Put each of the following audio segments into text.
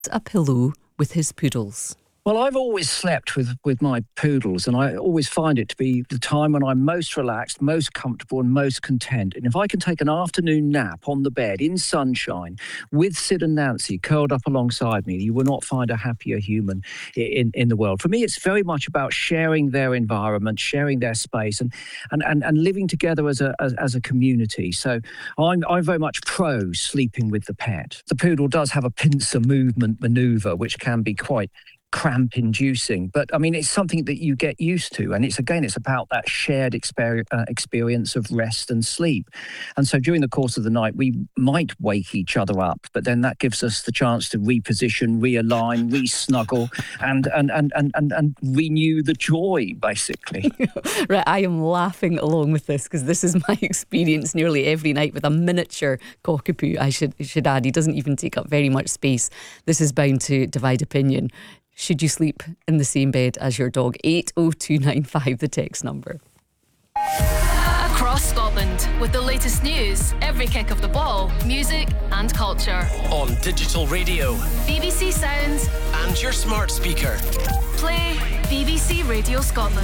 a pillow with his poodles. Well, I've always slept with my poodles, and I always find it to be the time when I'm most relaxed, most comfortable, and most content. And if I can take an afternoon nap on the bed in sunshine with Sid and Nancy curled up alongside me, you will not find a happier human in the world. For me, it's very much about sharing their environment, sharing their space, and living together as a community. So I'm very much pro sleeping with the pet. The poodle does have a pincer movement manoeuvre, which can be quite cramp inducing, but I mean, it's something that you get used to, and it's about that shared experience of rest and sleep. And so during the course of the night we might wake each other up, but then that gives us the chance to reposition, realign, re-snuggle, and renew the joy, basically. Right, I am laughing along with this because this is my experience nearly every night with a miniature cockapoo. I should add, he doesn't even take up very much space. This is bound to divide opinion. Should you sleep in the same bed as your dog? 80295, the text number. Across Scotland, with the latest news, every kick of the ball, music and culture. On digital radio, BBC Sounds and your smart speaker. Play BBC Radio Scotland.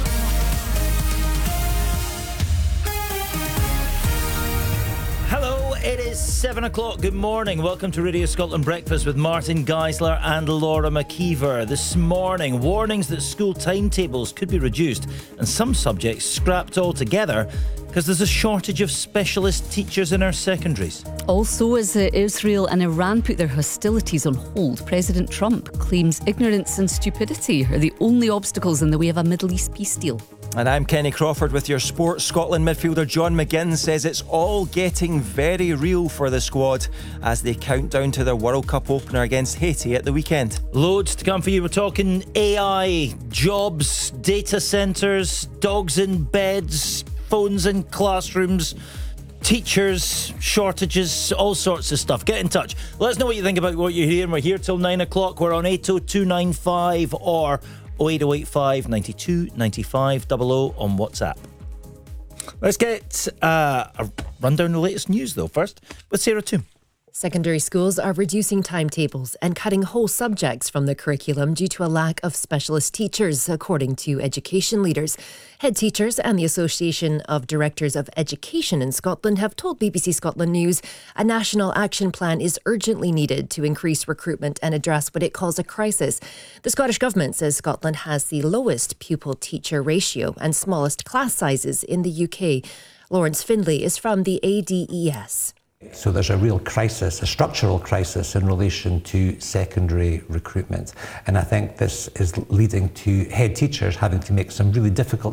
Hello, it is 7 o'clock. Good morning. Welcome to Radio Scotland Breakfast with Martin Geisler and Laura McKeever. This morning, warnings that school timetables could be reduced and some subjects scrapped altogether because there's a shortage of specialist teachers in our secondaries. Also, as Israel and Iran put their hostilities on hold, President Trump claims ignorance and stupidity are the only obstacles in the way of a Middle East peace deal. And I'm Kenny Crawford with your Sports Scotland midfielder John McGinn says it's all getting very real for the squad as they count down to their World Cup opener against Haiti at the weekend. Loads to come for you. We're talking AI, jobs, data centres, dogs in beds, phones in classrooms, teachers, shortages, all sorts of stuff. Get in touch. Let us know what you think about what you're hearing. We're here till 9 o'clock. We're on 80295 or 08085 92 95 00 on WhatsApp. Let's get a rundown of the latest news, though, first with Sarah Toom. Secondary schools are reducing timetables and cutting whole subjects from the curriculum due to a lack of specialist teachers, according to education leaders. Head teachers and the Association of Directors of Education in Scotland have told BBC Scotland News a national action plan is urgently needed to increase recruitment and address what it calls a crisis. The Scottish Government says Scotland has the lowest pupil-teacher ratio and smallest class sizes in the UK. Lawrence Findlay is from the ADES. So there's a real crisis, a structural crisis in relation to secondary recruitment. And I think this is leading to head teachers having to make some really difficult